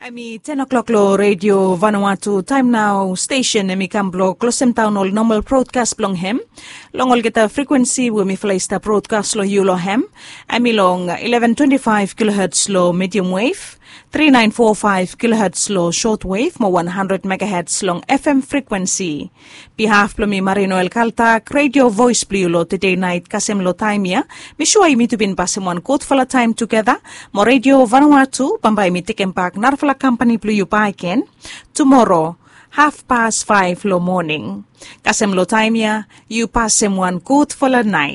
Ami 10 o'clock lo Radio Vanuatu time now station emi kamblo closem town all normal broadcast long hem longol kita frequency we flysta broadcast lo yulo hem ami long 1125 kilohertz lo medium wave 3945 kilohertz lo short wave mo 100 megahertz long FM frequency behalf plomi Marino El Caltac Radio Voice Plulo today night kasem lo time ya mishuay mitubin pasemwan quote for time together mo Radio Vanuatu pambay mitikem pak narfala company Pluyo Paiken tomorrow 5:30 lo morning kasem lo time ya you pasem one quote for night